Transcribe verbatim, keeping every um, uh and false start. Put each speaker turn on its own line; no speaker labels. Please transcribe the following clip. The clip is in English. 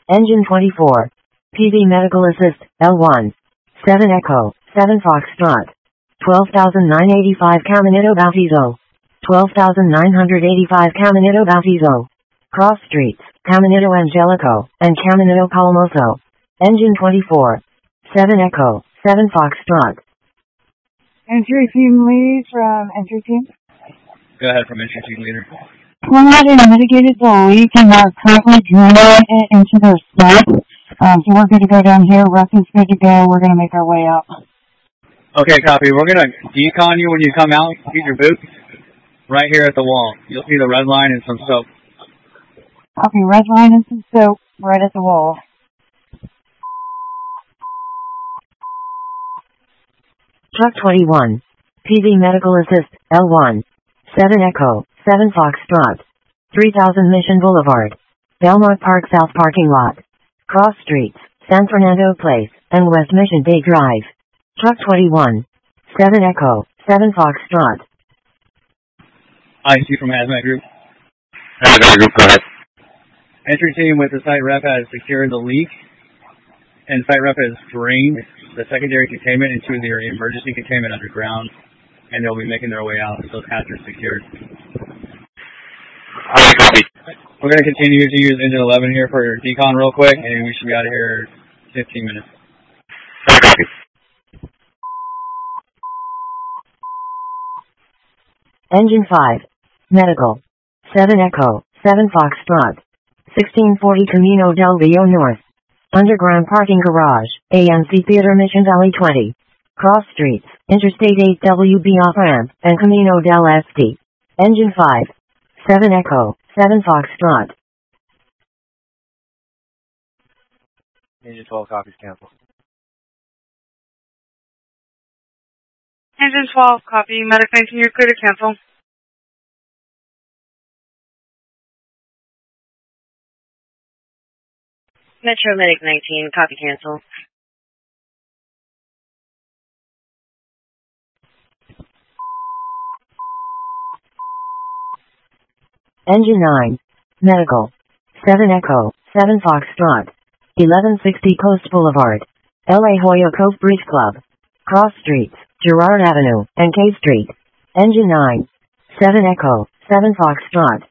Engine twenty-four. P V Medical Assist, L one. seven Echo, seven Foxtrot. twelve thousand nine hundred eighty-five Caminito Bautizo. twelve thousand nine hundred eighty-five Caminito Bautizo. Cross Streets, Caminito Angelico, and Caminito Palomoso. Engine twenty-four. seven Echo, seven Foxtrot.
Entry team lead from entry team.
Go ahead from entry team leader.
We're not in a mitigated the leak and we're currently drilling it into their slope. Um, so we're good to go down here. Russ is good to go. We're going to make our way out.
Okay, copy. We're going to decon you when you come out. Get your boots right here at the wall. You'll see the red line and some soap.
Copy. Red line and some soap right at the wall.
Truck twenty-one. P V Medical Assist, L one. seven Echo, seven Foxtrot. three thousand Mission Boulevard. Belmont Park South Parking Lot. Cross Streets, San Fernando Place, and West Mission Bay Drive. Truck twenty-one. seven Echo, seven Foxtrot.
I C from Hazmat Group.
Hazmat Group, go ahead.
Entry team with the site rep has secured the leak, and site rep has drained the secondary containment into their emergency containment underground, and they'll be making their way out. So hatch are secured.
All right, copy.
We're going to continue to use engine eleven here for your decon real quick, and we should be out of here in fifteen minutes.
All right, copy.
Engine five. Medical. seven Echo, seven Foxtrot. sixteen forty Camino del Rio North. Underground Parking Garage, A M C Theater Mission Valley twenty. Cross Streets, Interstate eight W B off-ramp, and Camino del Este. Engine five. seven Echo, seven Foxtrot.
Engine twelve copies, cancel.
Engine twelve, copy. Medic nineteen, you're clear to cancel.
Metro Medic nineteen, copy cancel.
Engine nine. Medical. seven Echo, seven Foxtrot. eleven sixty Coast Boulevard. L A Hoya Cove Bridge Club. Cross Streets, Girard Avenue, and K Street. Engine nine. seven Echo, seven Foxtrot.